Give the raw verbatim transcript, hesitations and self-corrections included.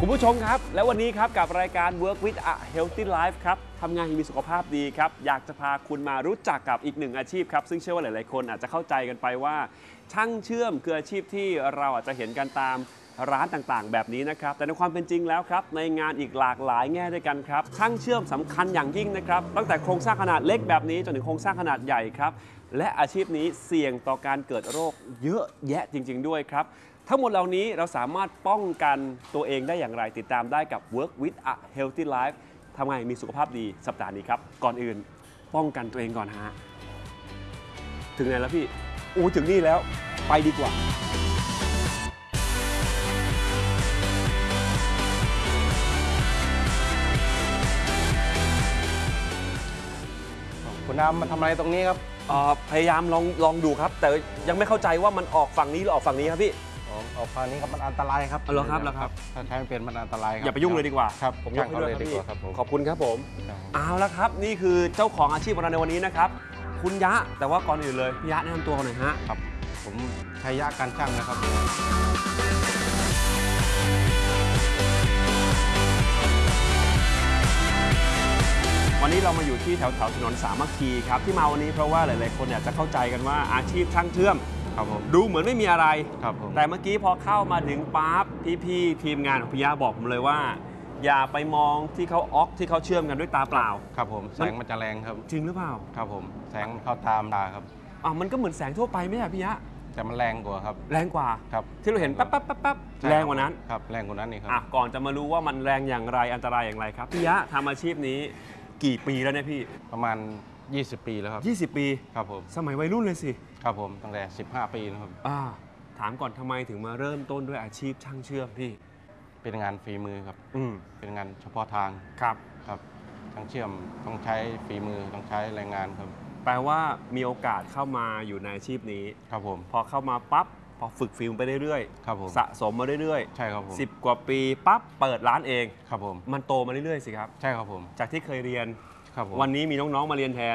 คุณผู้ชมครับและวันนี้ครับกับรายการ Work with a Healthy Life ครับทำงานให้มีสุขภาพดีครับอยากจะพาคุณมารู้จักกับอีกหนึ่งอาชีพครับซึ่งเชื่อว่าหลายๆคนอาจจะเข้าใจกันไปว่าช่างเชื่อมคืออาชีพที่เราอาจจะเห็นกันตามร้านต่างๆแบบนี้นะครับแต่ในความเป็นจริงแล้วครับในงานอีกหลากหลายแง่ด้วยกันครับช่างเชื่อมสำคัญอย่างยิ่งนะครับตั้งแต่โครงสร้างขนาดเล็กแบบนี้จนถึงโครงสร้างขนาดใหญ่ครับและอาชีพนี้เสี่ยงต่อการเกิดโรคเยอะแยะจริงๆด้วยครับทั้งหมดเหล่านี้เราสามารถป้องกันตัวเองได้อย่างไรติดตามได้กับ Work with a Healthy Life ทำไงมีสุขภาพดีสัปดาห์นี้ครับก่อนอื่นป้องกันตัวเองก่อนฮะถึงไหนแล้วพี่อู้ถึงนี่แล้วไปดีกว่าคุณน้ำมาทำอะไรตรงนี้ครับพยายามลองลองดูครับแต่ยังไม่เข้าใจว่ามันออกฝั่งนี้หรือออกฝั่งนี้ครับพี่ออกฝั่งนี้ครับมันอันตรายครับเหรอครับเหรอครับถ้าใช้ไม่เป็นมันอันตรายครับอย่าไปยุ่งเลยดีกว่าครับผมยกให้เลยดีกว่าครับขอบคุณครับผมเอาละครับนี่คือเจ้าของอาชีพของเราในวันนี้นะครับคุณยะแต่ว่าก่อนอื่นเลยพี่ยะแนะนำตัวหน่อยฮะครับผมชัยยะการช่างนะครับวันนี้เรามาอยู่ที่แถวแถวถนนสามัคคีครับที่มาวันนี้เพราะว่าหลายๆคนอยากจะเข้าใจกันว่าอาชีพช่างเชื่อมครับผมดูเหมือนไม่มีอะไรครับผมแต่เมื่อกี้พอเข้ามาถึงปั๊บพี่ๆทีมงานของพี่ยะบอกผมเลยว่าอย่าไปมองที่เขาออกที่เขาเชื่อมกันด้วยตาเปล่าครับผมแสงมันจะแรงครับจริงหรือเปล่าครับผมแสงเข้าตามตาครับอ่ะมันก็เหมือนแสงทั่วไปไม่ใช่พี่ยะแต่มันแรงกว่าครับแรงกว่าครับที่เราเห็นปั๊บปั๊บปั๊บปั๊บแรงกว่านั้นครับแรงกว่านั้นนี่ครับอ่ะก่อนจะมารู้ว่ามันแรงอย่างไรอันตรายอย่างไรครับพี่ยะทำอาชีพนี้กี่ปีแล้วเนี่ยพี่ประมาณยี่สิบปีแล้วครับยี่สิบปีครับผมสมัยวัยรุ่นเลยสิครับผมตั้งแต่สิบห้าปีนะครับอ่าถามก่อนทำไมถึงมาเริ่มต้นด้วยอาชีพช่างเชื่อมพี่เป็นงานฝีมือครับอืมเป็นงานเฉพาะทางครับครับช่างเชื่อมต้องใช้ฝีมือต้องใช้แรงงานครับแปลว่ามีโอกาสเข้ามาอยู่ในอาชีพนี้ครับผมพอเข้ามาปั๊บพอฝึกฟิล์มไปเรื่อยๆครับผมสะสมมาเรื่อยๆใช่ครับผมสิบกว่าปีปั๊บเปิดร้านเองครับผมมันโตมาเรื่อยๆสิครับใช่ครับผมจากที่เคยเรียนครับผมวันนี้มีน้องๆมาเรียนแท